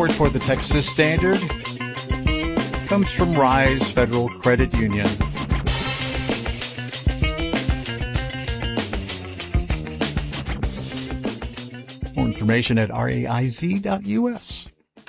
Support for the Texas Standard comes from Rise Federal Credit Union. More information at raiz.us.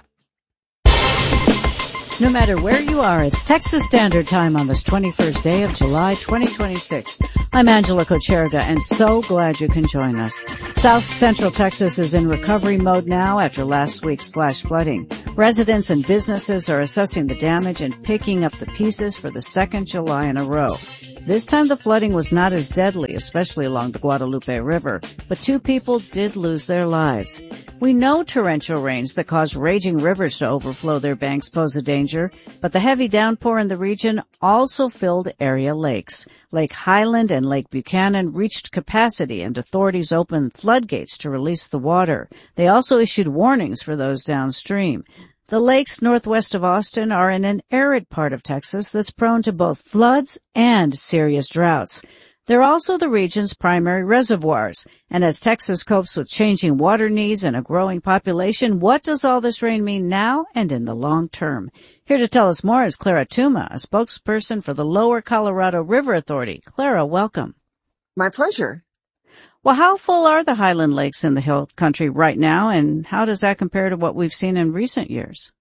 No matter where you are, it's Texas Standard Time on this 21st day of July 2026. I'm Angela Kocherga, and so glad you can join us. South Central Texas is in recovery mode now after last week's flash flooding. Residents and businesses are assessing the damage and picking up the pieces for the second July in a row. This time the flooding was not as deadly, especially along the Guadalupe River, but 2 people did lose their lives. We know torrential rains that cause raging rivers to overflow their banks pose a danger, but the heavy downpour in the region also filled area lakes. Lake Highland and Lake Buchanan reached capacity, and authorities opened floodgates to release the water. They also issued warnings for those downstream. The lakes northwest of Austin are in an arid part of Texas that's prone to both floods and serious droughts. They're also the region's primary reservoirs. And as Texas copes with changing water needs and a growing population, what does all this rain mean now and in the long term? Here to tell us more is Clara Tuma, a spokesperson for the Lower Colorado River Authority. Clara, welcome. My pleasure. Well, how full are the Highland Lakes in the Hill Country right now, and how does that compare to what we've seen in recent years?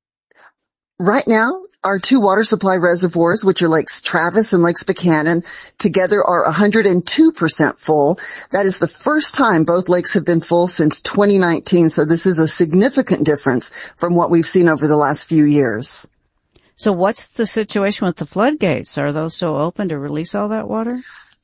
Right now, our 2 water supply reservoirs, which are Lakes Travis and Lakes Buchanan, together are 102% full. That is the first time both lakes have been full since 2019, so this is a significant difference from what we've seen over the last few years. So what's the situation with the floodgates? Are those still open to release all that water?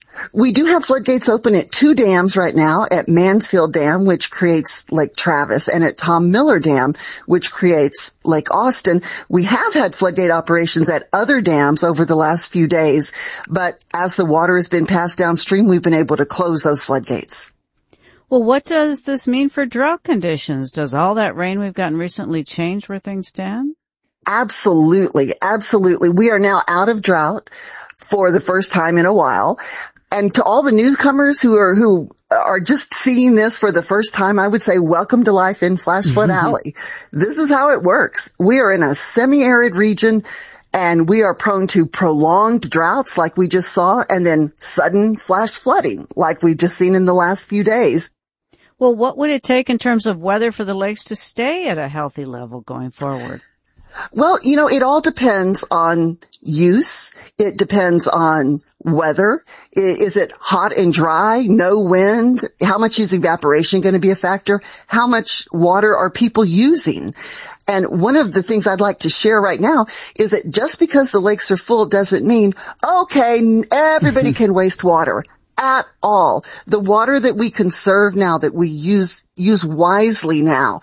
We do have floodgates open at 2 dams right now, at Mansfield Dam, which creates Lake Travis, and at Tom Miller Dam, which creates Lake Austin. We have had floodgate operations at other dams over the last few days, but as the water has been passed downstream, we've been able to close those floodgates. Well, what does this mean for drought conditions? Does all that rain we've gotten recently change where things stand? Absolutely, absolutely. We are now out of drought for the first time in a while. And to all the newcomers who are just seeing this for the first time, I would say welcome to life in Flash Flood Alley. This is how it works. We are in a semi-arid region, and we are prone to prolonged droughts like we just saw, and then sudden flash flooding like we've just seen in the last few days. Well, what would it take in terms of weather for the lakes to stay at a healthy level going forward? Well, it all depends on use. It depends on weather. Is it hot and dry? No wind? How much is evaporation going to be a factor? How much water are people using? And one of the things I'd like to share right now is that just because the lakes are full doesn't mean, okay, everybody can waste water. At all. The water that we conserve now, that we use wisely now,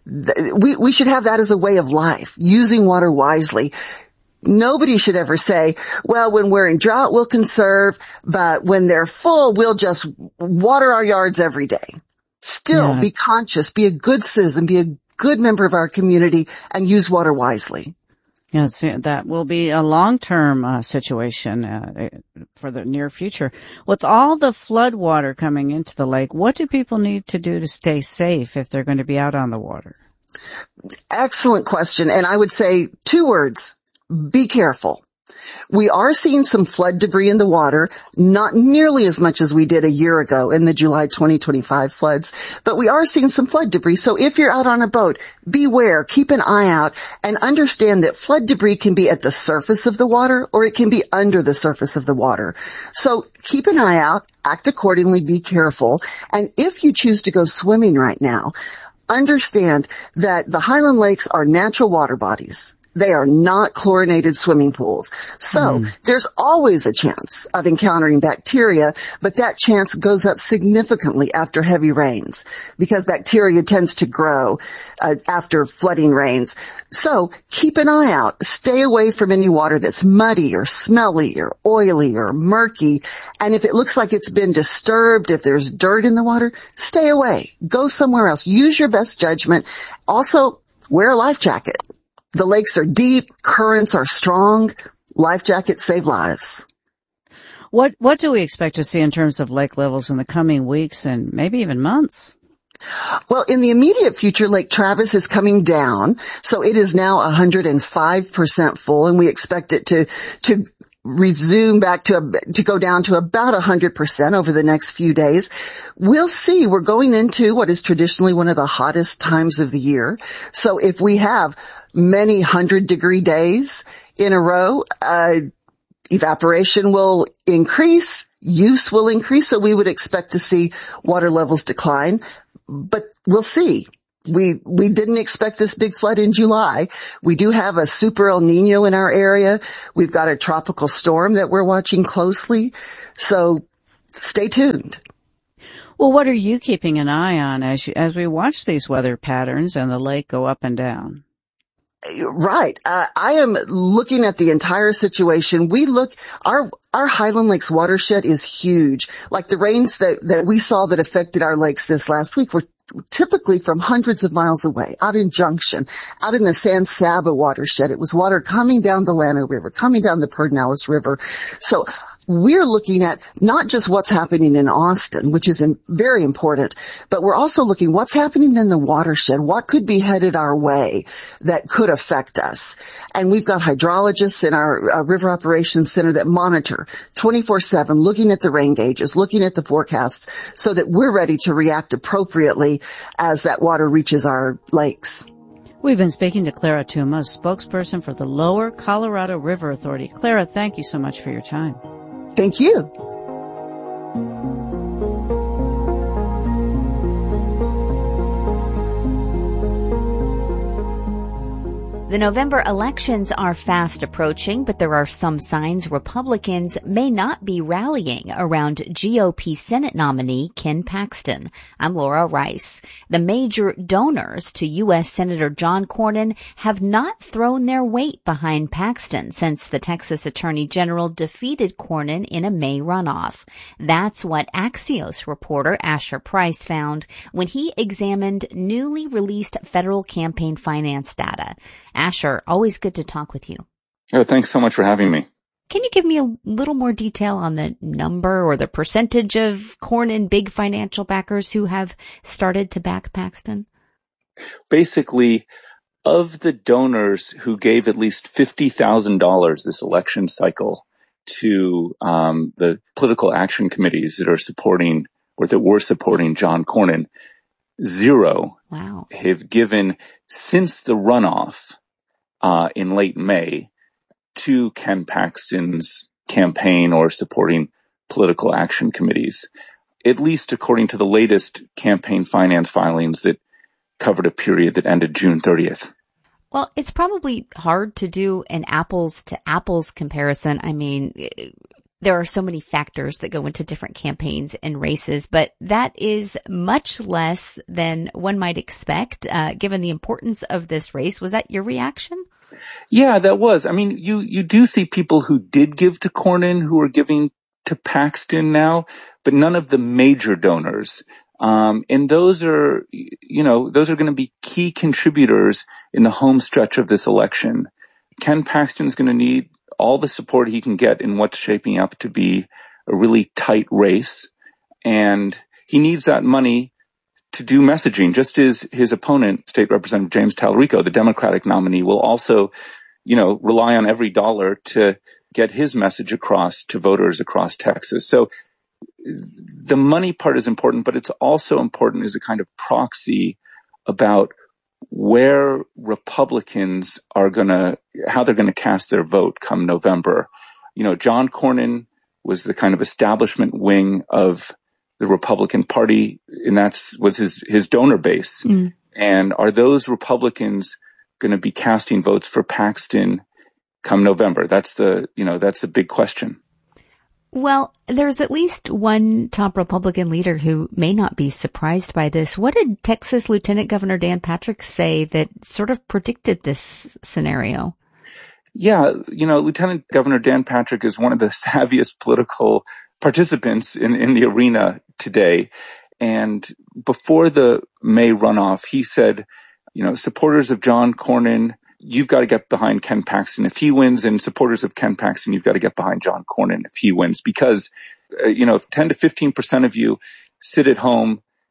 we should have that as a way of life, using water wisely. Nobody should ever say, well, when we're in drought, we'll conserve, but when they're full, we'll just water our yards every day. Still, Be conscious, be a good citizen, be a good member of our community, and use water wisely. Yes, that will be a long-term situation for the near future. With all the flood water coming into the lake, what do people need to do to stay safe if they're going to be out on the water? Excellent question. And I would say 2 words. Be careful. We are seeing some flood debris in the water, not nearly as much as we did a year ago in the July 2025 floods, but we are seeing some flood debris. So if you're out on a boat, beware, keep an eye out, and understand that flood debris can be at the surface of the water or it can be under the surface of the water. So keep an eye out, act accordingly, be careful, and if you choose to go swimming right now, understand that the Highland Lakes are natural water bodies. They are not chlorinated swimming pools. So there's always a chance of encountering bacteria, but that chance goes up significantly after heavy rains because bacteria tends to grow after flooding rains. So keep an eye out. Stay away from any water that's muddy or smelly or oily or murky. And if it looks like it's been disturbed, if there's dirt in the water, stay away. Go somewhere else. Use your best judgment. Also, wear a life jacket. The lakes are deep, currents are strong, life jackets save lives. What do we expect to see in terms of lake levels in the coming weeks and maybe even months? Well, in the immediate future, Lake Travis is coming down. So it is now 105% full, and we expect it to resume back to go down to about 100% over the next few days. We'll see. We're going into what is traditionally one of the hottest times of the year. So if we have many 100-degree days in a row, evaporation will increase, use will increase, so we would expect to see water levels decline. But we'll see. We didn't expect this big flood in July. We do have a super El Nino in our area. We've got a tropical storm that we're watching closely. So stay tuned. Well, what are you keeping an eye on as we watch these weather patterns and the lake go up and down? Right. I am looking at the entire situation. Our Highland Lakes watershed is huge. Like the rains that we saw that affected our lakes this last week were typically from hundreds of miles away, out in Junction, out in the San Saba watershed. It was water coming down the Llano River, coming down the Pedernales River. So we're looking at not just what's happening in Austin, which is very important, but we're also looking what's happening in the watershed, what could be headed our way that could affect us. And we've got hydrologists in our River Operations Center that monitor 24/7, looking at the rain gauges, looking at the forecasts, so that we're ready to react appropriately as that water reaches our lakes. We've been speaking to Clara Tuma, spokesperson for the Lower Colorado River Authority. Clara, thank you so much for your time. Thank you. The November elections are fast approaching, but there are some signs Republicans may not be rallying around GOP Senate nominee Ken Paxton. I'm Laura Rice. The major donors to U.S. Senator John Cornyn have not thrown their weight behind Paxton since the Texas Attorney General defeated Cornyn in a May runoff. That's what Axios reporter Asher Price found when he examined newly released federal campaign finance data. Asher, always good to talk with you. Oh, thanks so much for having me. Can you give me a little more detail on the number or the percentage of Cornyn big financial backers who have started to back Paxton? Basically, of the donors who gave at least $50,000 this election cycle to the political action committees that are supporting or that were supporting John Cornyn, zero have given since the runoff in late May to Ken Paxton's campaign or supporting political action committees, at least according to the latest campaign finance filings that covered a period that ended June 30th. Well, it's probably hard to do an apples to apples comparison. I mean, there are so many factors that go into different campaigns and races, but that is much less than one might expect, given the importance of this race. Was that your reaction? Yeah, that was. I mean, you do see people who did give to Cornyn who are giving to Paxton now, but none of the major donors. And those are going to be key contributors in the home stretch of this election. Ken Paxton's going to need all the support he can get in what's shaping up to be a really tight race. And he needs that money to do messaging, just as his opponent, State Representative James Talarico, the Democratic nominee, will also, rely on every dollar to get his message across to voters across Texas. So the money part is important, but it's also important as a kind of proxy about where Republicans are how they're going to cast their vote come November. John Cornyn was the kind of establishment wing of the Republican Party, and was his donor base. Mm. And are those Republicans going to be casting votes for Paxton come November? That's the big question. Well, there's at least one top Republican leader who may not be surprised by this. What did Texas Lieutenant Governor Dan Patrick say that sort of predicted this scenario? Yeah, Lieutenant Governor Dan Patrick is one of the savviest political participants in the arena today. And before the May runoff, he said, supporters of John Cornyn, you've got to get behind Ken Paxton if he wins, and supporters of Ken Paxton, you've got to get behind John Cornyn if he wins, because, if 10 to 15% of you sit at home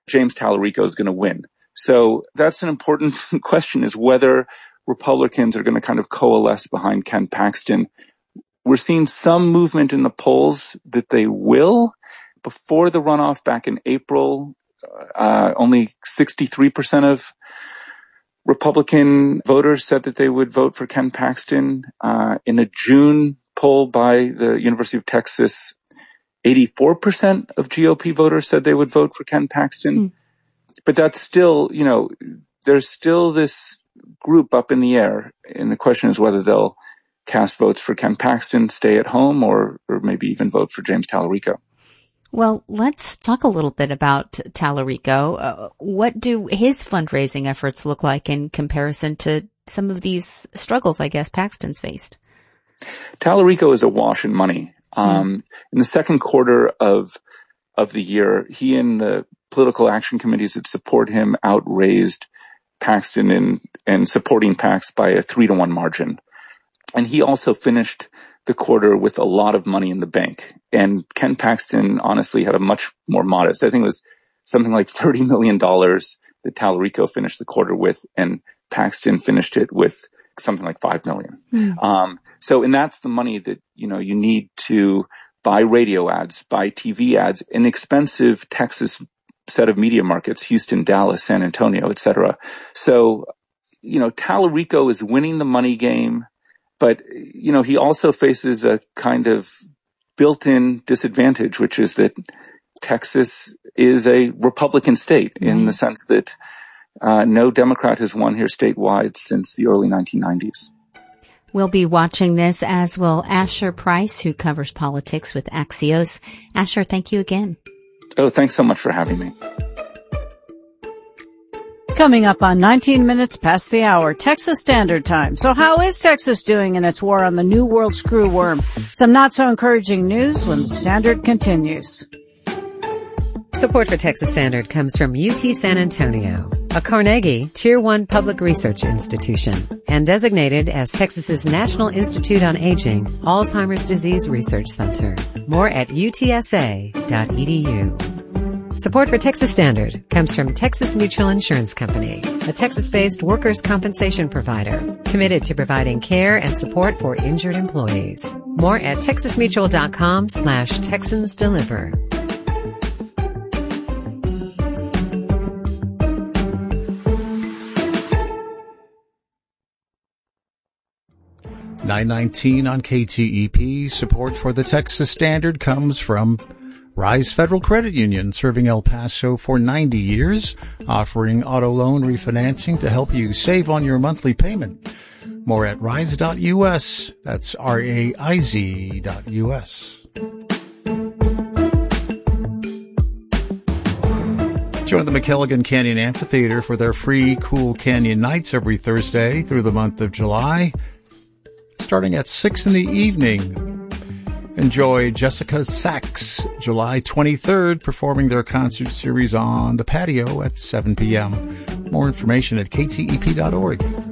James Tallarico is going to win. So that's an important question, is whether Republicans are going to kind of coalesce behind Ken Paxton. We're seeing some movement in the polls that they will. Before the runoff back in April, only 63% of Republican voters said that they would vote for Ken Paxton. In a June poll by the University of Texas, 84% of GOP voters said they would vote for Ken Paxton. But that's still, there's still this group up in the air. And the question is whether they'll cast votes for Ken Paxton, stay at home, or maybe even vote for James Tallarico. Well, let's talk a little bit about Tallarico. What do his fundraising efforts look like in comparison to some of these struggles, I guess, Paxton's faced? Tallarico is awash in money. In the second quarter of the year, he and the political action committees that support him outraised Paxton and supporting PACs by a 3-to-1 margin. And he also finished the quarter with a lot of money in the bank. And Ken Paxton honestly had a much more modest, I think it was something like $30 million that Tallarico finished the quarter with, and Paxton finished it with something like $5 million. And that's the money that, you need to buy radio ads, buy TV ads, an expensive Texas set of media markets, Houston, Dallas, San Antonio, et cetera. So, Tallarico is winning the money game. But, he also faces a kind of built-in disadvantage, which is that Texas is a Republican state in the sense that no Democrat has won here statewide since the early 1990s. We'll be watching this, as will Asher Price, who covers politics with Axios. Asher, thank you again. Oh, thanks so much for having me. Coming up on 19 minutes past the hour, Texas Standard Time. So how is Texas doing in its war on the New World screwworm? Some not so encouraging news when the Standard continues. Support for Texas Standard comes from UT San Antonio, a Carnegie Tier 1 public research institution, and designated as Texas's National Institute on Aging Alzheimer's Disease Research Center. More at utsa.edu. Support for Texas Standard comes from Texas Mutual Insurance Company, a Texas-based workers' compensation provider committed to providing care and support for injured employees. More at texasmutual.com/TexansDeliver. (9:19) on KTEP. Support for the Texas Standard comes from Rise Federal Credit Union, serving El Paso for 90 years, offering auto loan refinancing to help you save on your monthly payment. More at rise.us. That's RAIZ.us. Join the McElligin Canyon Amphitheater for their free Cool Canyon Nights every Thursday through the month of July, starting at 6 in the evening. Enjoy Jessica Sachs, July 23rd, performing their concert series on the patio at 7 p.m. More information at ktep.org.